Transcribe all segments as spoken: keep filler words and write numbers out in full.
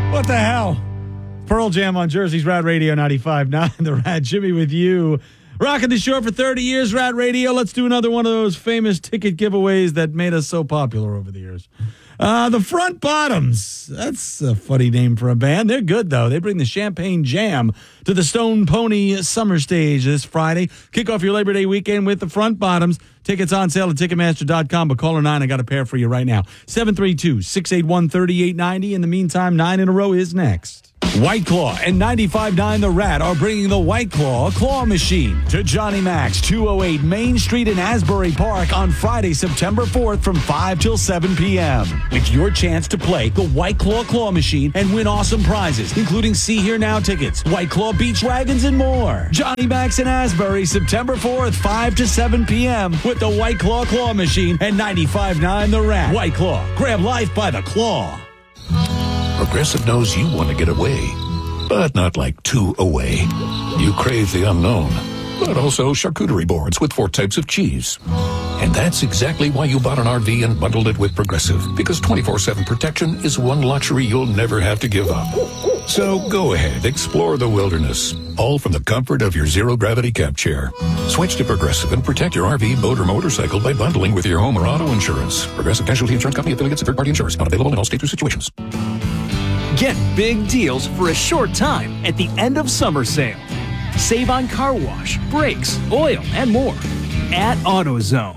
What the hell? Pearl Jam on Jersey's Rad Radio ninety-five point nine. The Rad Jimmy with you. Rocking the show for thirty years, Rad Radio. Let's do another one of those famous ticket giveaways that made us so popular over the years. Uh, the Front Bottoms. That's a funny name for a band. They're good, though. They bring the Champagne Jam to the Stone Pony Summer Stage this Friday. Kick off your Labor Day weekend with the Front Bottoms. Tickets on sale at Ticketmaster dot com, but caller nine, I got a pair for you right now. seven three two, six eight one, three eight nine zero. In the meantime, nine in a row is next. White Claw and ninety-five point nine The Rad are bringing the White Claw Claw Machine to Johnny Mac's two oh eight Main Street in Asbury Park on Friday, September fourth from five till seven p.m. It's your chance to play the White Claw Claw Machine and win awesome prizes, including See Here Now tickets, White Claw Beach Wagons, and more. Johnny Mac's in Asbury, September fourth, five to seven p.m. with the White Claw Claw Machine and ninety-five point nine The Rad. White Claw. Grab life by the claw. Progressive knows you want to get away, but not like two away. You crave the unknown, but also charcuterie boards with four types of cheese. And that's exactly why you bought an R V and bundled it with Progressive, because twenty-four seven protection is one luxury you'll never have to give up. So go ahead, explore the wilderness, all from the comfort of your zero-gravity camp chair. Switch to Progressive and protect your R V, boat, or motorcycle by bundling with your home or auto insurance. Progressive Casualty Insurance Company affiliates and third-party insurers. Not available in all states or situations. Get big deals for a short time at the end of summer sale. Save on car wash, brakes, oil, and more at AutoZone.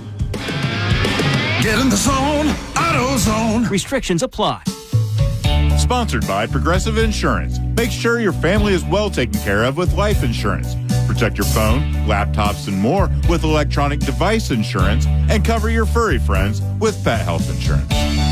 Get in the zone, AutoZone. Restrictions apply. Sponsored by Progressive Insurance. Make sure your family is well taken care of with life insurance. Protect your phone, laptops, and more with electronic device insurance, and cover your furry friends with pet health insurance.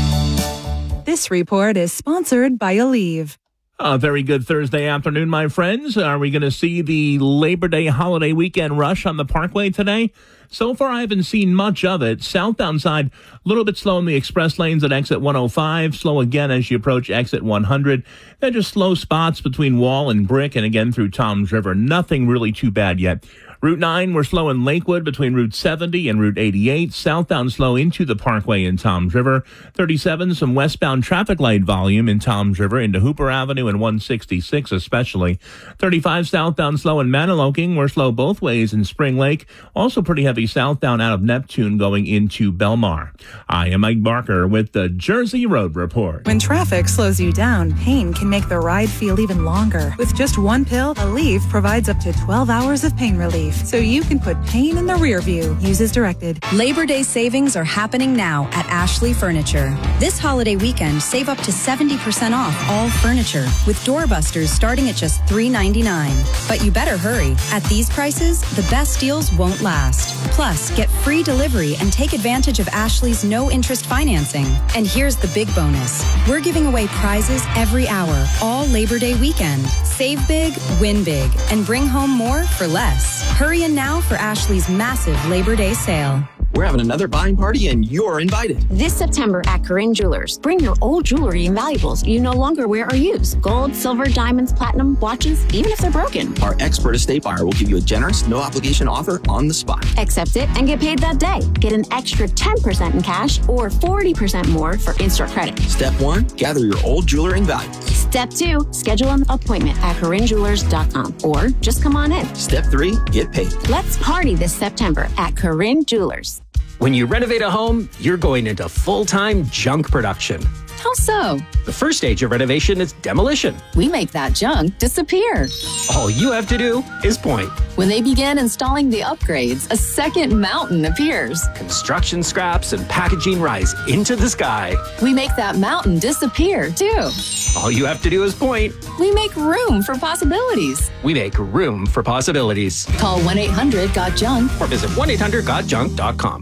This report is sponsored by Aleve. A very good Thursday afternoon, my friends. Are we going to see the Labor Day holiday weekend rush on the Parkway today? So far, I haven't seen much of it. Southbound side, a little bit slow in the express lanes at exit one oh five. Slow again as you approach exit one hundred. Then just slow spots between Wall and Brick and again through Toms River. Nothing really too bad yet. Route nine, we're slow in Lakewood between Route seventy and Route eighty-eight. Southbound slow into the Parkway in Toms River. thirty-seven, some westbound traffic light volume in Toms River into Hooper Avenue and one sixty-six especially. thirty-five southbound slow in Maniloking. We're slow both ways in Spring Lake. Also pretty heavy southbound out of Neptune going into Belmar. I am Mike Barker with the Jersey Road Report. When traffic slows you down, pain can make the ride feel even longer. With just one pill, Aleve provides up to twelve hours of pain relief, so you can put pain in the rear view. Use as directed. Labor Day savings are happening now at Ashley Furniture. This holiday weekend, save up to seventy percent off all furniture, with doorbusters starting at just three ninety-nine. But you better hurry. At these prices, the best deals won't last. Plus, get free delivery and take advantage of Ashley's no-interest financing. And here's the big bonus. We're giving away prizes every hour, all Labor Day weekend. Save big, win big, and bring home more for less. Hurry in now for Ashley's massive Labor Day sale. We're having another buying party and you're invited. This September at Corinne Jewelers, bring your old jewelry and valuables you no longer wear or use. Gold, silver, diamonds, platinum, watches, even if they're broken. Our expert estate buyer will give you a generous, no-obligation offer on the spot. Accept it and get paid that day. Get an extra ten percent in cash or forty percent more for in-store credit. Step one, gather your old jewelry and valuables. Step two, schedule an appointment at corinne jewelers dot com or just come on in. Step three, get paid. Let's party this September at Corinne Jewelers. When you renovate a home, you're going into full-time junk production. How so? The first stage of renovation is demolition. We make that junk disappear. All you have to do is point. When they begin installing the upgrades, a second mountain appears. Construction scraps and packaging rise into the sky. We make that mountain disappear, too. All you have to do is point. We make room for possibilities. We make room for possibilities. Call one eight hundred got junk or visit one eight hundred got junk dot com.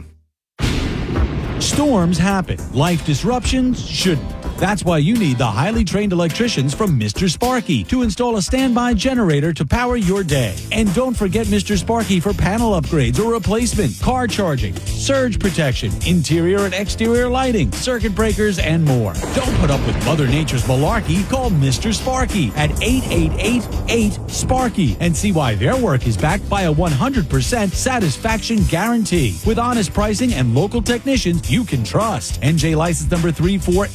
Storms happen. Life disruptions shouldn't. That's why you need the highly trained electricians from Mister Sparky to install a standby generator to power your day. And don't forget Mister Sparky for panel upgrades or replacement, car charging, surge protection, interior and exterior lighting, circuit breakers, and more. Don't put up with Mother Nature's malarkey. Call Mister Sparky at eight eight eight, eight, SPARKY and see why their work is backed by a one hundred percent satisfaction guarantee. With honest pricing and local technicians you can trust. N J license number three four E B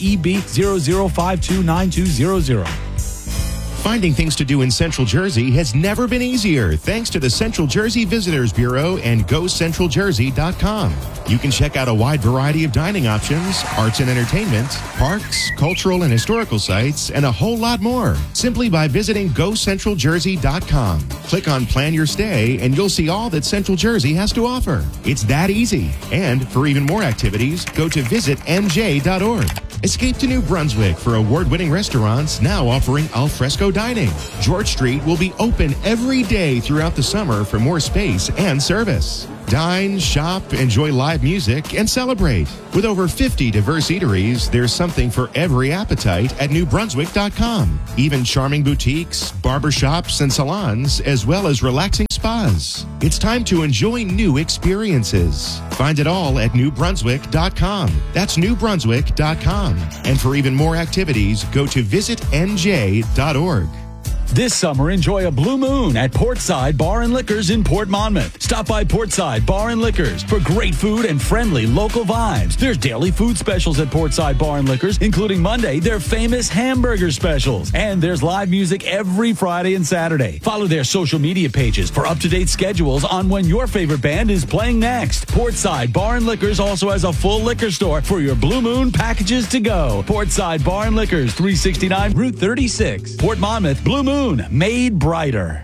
zero zero five two nine two zero zero. Finding things to do in Central Jersey has never been easier thanks to the Central Jersey Visitors Bureau and go central jersey dot com. You can check out a wide variety of dining options, arts and entertainment, parks, cultural and historical sites, and a whole lot more simply by visiting go central jersey dot com. Click on Plan Your Stay and you'll see all that Central Jersey has to offer. It's that easy. And for even more activities, go to visit n j dot org. Escape to New Brunswick for award-winning restaurants now offering al fresco dining. George Street will be open every day throughout the summer for more space and service. Dine, shop, enjoy live music, and celebrate. With over fifty diverse eateries, there's something for every appetite at new brunswick dot com. Even charming boutiques, barbershops, and salons, as well as relaxing spas. It's time to enjoy new experiences. Find it all at new brunswick dot com. That's new brunswick dot com. And for even more activities, go to visit n j dot org. This summer, enjoy a blue moon at Portside Bar and Liquors in Port Monmouth. Stop by Portside Bar and Liquors for great food and friendly local vibes. There's daily food specials at Portside Bar and Liquors, including Monday, their famous hamburger specials. And there's live music every Friday and Saturday. Follow their social media pages for up-to-date schedules on when your favorite band is playing next. Portside Bar and Liquors also has a full liquor store for your Blue Moon packages to go. Portside Bar and Liquors, three sixty-nine Route thirty-six. Port Monmouth, Blue Moon. Made brighter.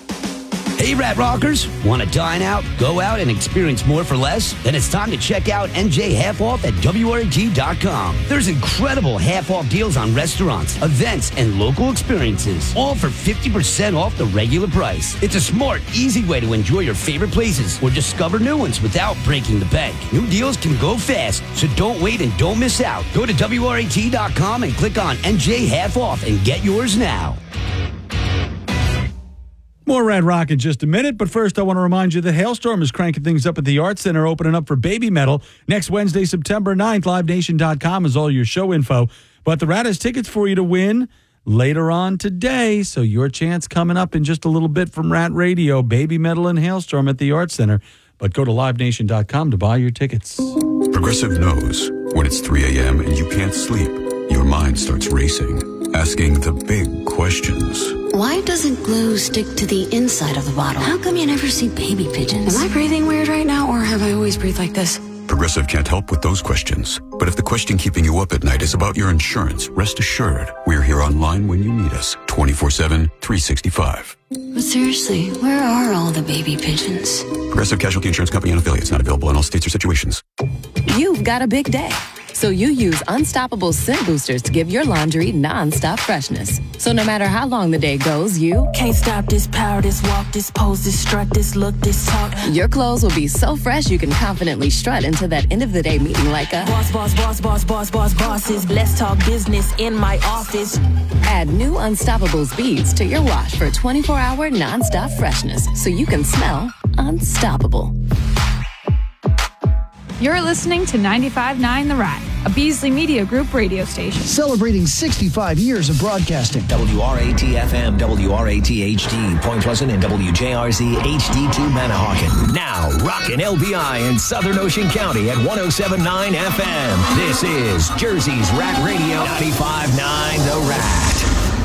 Hey, Rat Rockers! Want to dine out, go out, and experience more for less? Then it's time to check out N J Half Off at W R A T dot com. There's incredible half-off deals on restaurants, events, and local experiences, all for fifty percent off the regular price. It's a smart, easy way to enjoy your favorite places or discover new ones without breaking the bank. New deals can go fast, so don't wait and don't miss out. Go to W R A T dot com and click on N J Half Off and get yours now. More Rad Rock in just a minute, but first I want to remind you that Hailstorm is cranking things up at the Arts Center, opening up for Baby Metal next Wednesday, September ninth. live nation dot com is all your show info. But the Rad has tickets for you to win later on today, so your chance coming up in just a little bit from Rat Radio, Baby Metal and Hailstorm at the Arts Center. But go to live nation dot com to buy your tickets. Progressive knows when it's three a.m. and you can't sleep, your mind starts racing, asking the big questions. Why doesn't glue stick to the inside of the bottle? How come you never see baby pigeons? Am I breathing weird right now, or have I always breathed like this? Progressive can't help with those questions. But if the question keeping you up at night is about your insurance, rest assured, we're here online when you need us, twenty-four seven, three sixty-five. But seriously, where are all the baby pigeons? Progressive Casualty Insurance Company and affiliates, not available in all states or situations. You've got a big day, so you use Unstoppable Scent Boosters to give your laundry non-stop freshness. So no matter how long the day goes, you can't stop this power, this walk, this pose, this strut, this look, this talk. Your clothes will be so fresh you can confidently strut into that end of the day meeting like a boss, boss, boss, boss, boss, boss, bosses. Let's talk business in my office. Add new Unstoppables beads to your wash for twenty-four hour non-stop freshness so you can smell unstoppable. You're listening to ninety-five point nine The Rat, a Beasley Media Group radio station. Celebrating sixty-five years of broadcasting. W R A T F M, W R A T H D, Point Pleasant, and W J R Z H D two Manahawkin. Now, rockin' L B I in Southern Ocean County at one oh seven point nine F M. This is Jersey's Rat Radio, ninety-five point nine The Rat.